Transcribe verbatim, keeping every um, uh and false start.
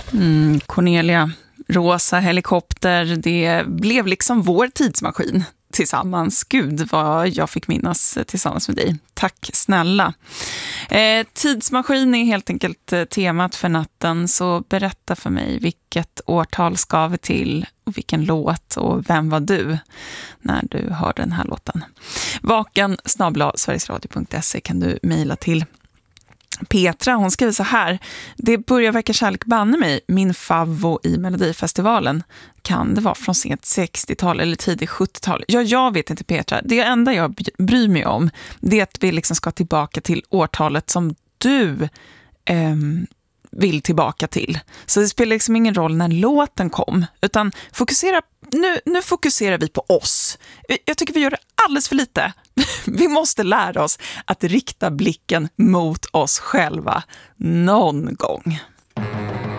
Mm, Cornelia, Rosa helikopter, det blev liksom vår tidsmaskin tillsammans. Gud vad jag fick minnas tillsammans med dig. Tack snälla. Eh, tidsmaskin är helt enkelt temat för natten, så berätta för mig vilket årtal ska vi till och vilken låt och vem var du när du hör den här låten. Vaken snabel-a sverigesradio punkt se kan du mejla till. Petra, hon skriver så här: det börjar verka kärlek banne mig, min favvo i Melodifestivalen. Kan det vara från sent sextiotal eller tidigt sjuttiotal? Ja, jag vet inte, Petra. Det enda jag bryr mig om, det är att vi liksom ska tillbaka till årtalet som du eh, vill tillbaka till. Så det spelar liksom ingen roll när låten kom, utan fokusera, nu, nu fokuserar vi på oss. Jag tycker vi gör det alldeles för lite. Vi måste lära oss att rikta blicken mot oss själva någon gång.